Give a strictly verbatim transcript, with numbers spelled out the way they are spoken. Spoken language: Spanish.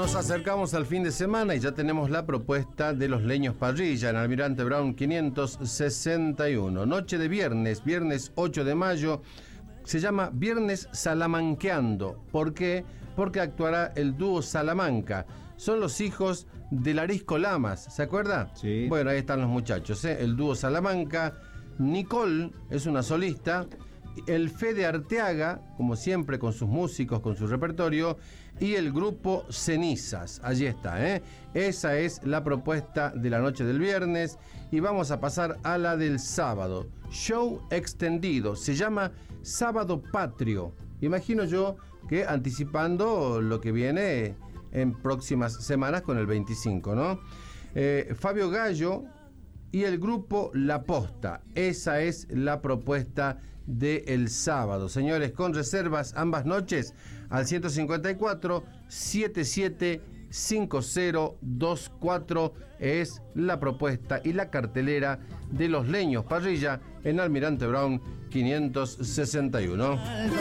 Nos acercamos al fin de semana y ya tenemos la propuesta de los Leños Parrilla en Almirante Brown quinientos sesenta y uno. Noche de viernes, viernes ocho de mayo. Se llama Viernes Salamanqueando. ¿Por qué? Porque actuará el dúo Salamanca. Son los hijos de Larisco Lamas, ¿se acuerda? Sí. Bueno, ahí están los muchachos, ¿eh? El dúo Salamanca. Nicole es una solista. El Fede Arteaga, como siempre, con sus músicos, con su repertorio, y el grupo Cenizas. Allí está, ¿eh? Esa es la propuesta de la noche del viernes. Y vamos a pasar a la del sábado. Show extendido. Se llama Sábado Patrio. Imagino yo que anticipando lo que viene en próximas semanas con el veinticinco, ¿no? Eh, Fabio Gallo y el grupo La Posta. Esa es la propuesta del sábado. Señores, con reservas ambas noches al ciento cincuenta y cuatro, setenta y siete, cincuenta veinticuatro es la propuesta y la cartelera de los Leños Parrilla en Almirante Brown quinientos sesenta y uno.